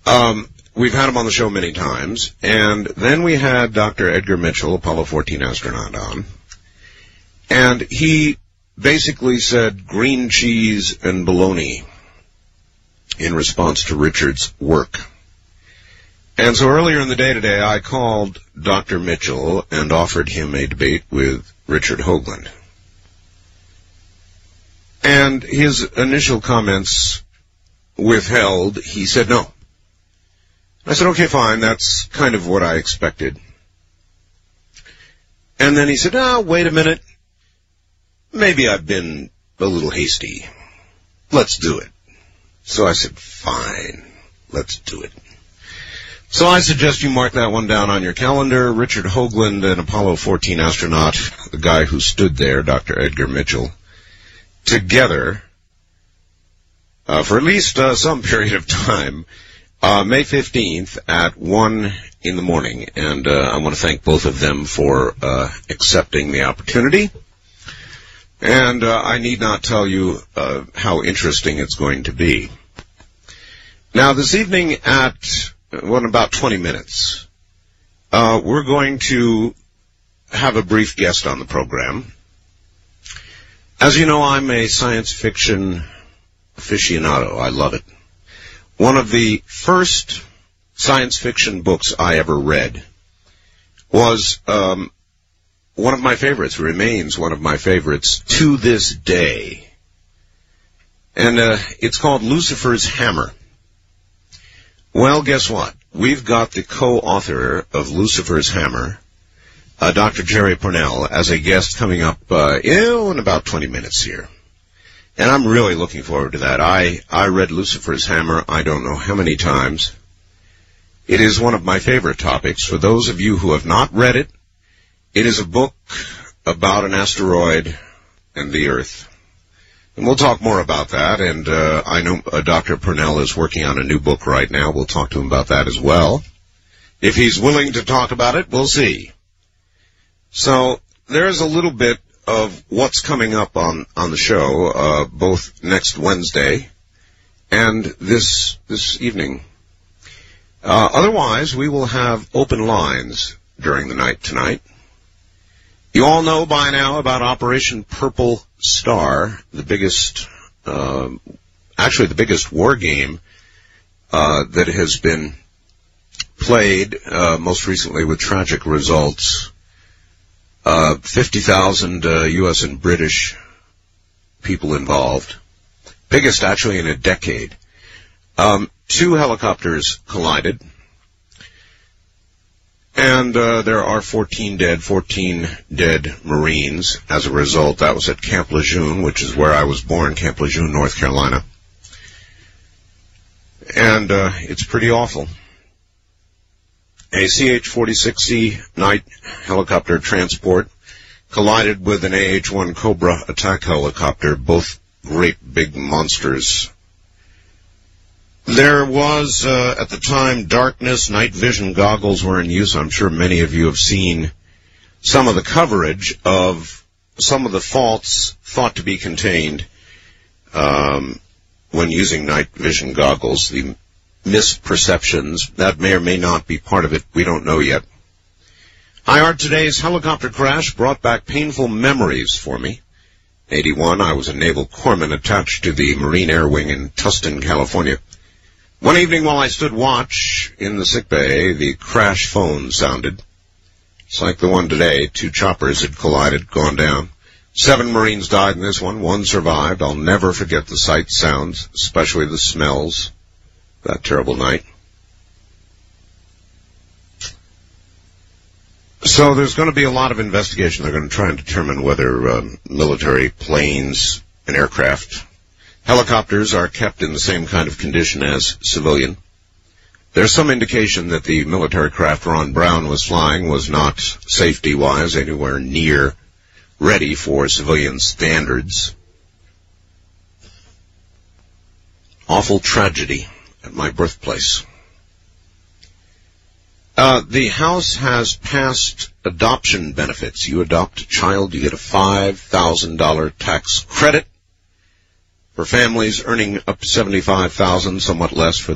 We've had him on the show many times, and then we had Dr. Edgar Mitchell, Apollo 14 astronaut, on, and he basically said green cheese and bologna in response to Richard's work. And so earlier in the day today, I called Dr. Mitchell and offered him a debate with Richard Hoagland. And his initial comments withheld. He said no. I said, okay, fine, that's kind of what I expected. And then he said, wait a minute. Maybe I've been a little hasty. Let's do it. So I said, fine, let's do it. So I suggest you mark that one down on your calendar. Richard Hoagland, an Apollo 14 astronaut, the guy who stood there, Dr. Edgar Mitchell, together for at least some period of time, May 15th at 1 in the morning. And I want to thank both of them for accepting the opportunity. And I need not tell you how interesting it's going to be. Now, this evening at, in about 20 minutes, we're going to have a brief guest on the program. As you know, I'm a science fiction aficionado. I love it. One of the first science fiction books I ever read was one of my favorites, remains one of my favorites to this day. And it's called Lucifer's Hammer. Well, guess what? We've got the co-author of Lucifer's Hammer, Dr. Jerry Pournelle, as a guest coming up in about 20 minutes here. And I'm really looking forward to that. I read Lucifer's Hammer I don't know how many times. It is one of my favorite topics. For those of you who have not read it, it is a book about an asteroid and the Earth. And we'll talk more about that, and I know Dr. Pournelle is working on a new book right now. We'll talk to him about that as well. If he's willing to talk about it, we'll see. So there's a little bit of what's coming up on the show, both next Wednesday and this evening. Otherwise, we will have open lines during the night tonight. You all know by now about Operation Purple Star, the biggest, actually the biggest war game that has been played, most recently with tragic results. 50,000 U.S. and British people involved. Biggest actually in a decade. 2 helicopters collided. And there are 14 dead Marines as a result. That was at Camp Lejeune, which is where I was born, Camp Lejeune, North Carolina. And it's pretty awful. A CH-46C night helicopter transport collided with an AH-1 Cobra attack helicopter, both great big monsters. There was, at the time, darkness. Night vision goggles were in use. I'm sure many of you have seen some of the coverage of some of the faults thought to be contained when using night vision goggles, the misperceptions. That may or may not be part of it. We don't know yet. I heard today's helicopter crash brought back painful memories for me. 81, I was a naval corpsman attached to the Marine Air Wing in Tustin, California. One evening while I stood watch in the sickbay, the crash phone sounded. It's like the one today. 2 choppers had collided, gone down. 7 Marines died in this one. 1 survived. I'll never forget the sights, sounds, especially the smells that terrible night. So there's going to be a lot of investigation. They're going to try and determine whether military planes and aircraft, helicopters are kept in the same kind of condition as civilian. There's some indication that the military craft Ron Brown was flying was not, safety-wise, anywhere near ready for civilian standards. Awful tragedy at my birthplace. The House has passed adoption benefits. You adopt a child, you get a $5,000 tax credit for families earning up to $75,000, somewhat less for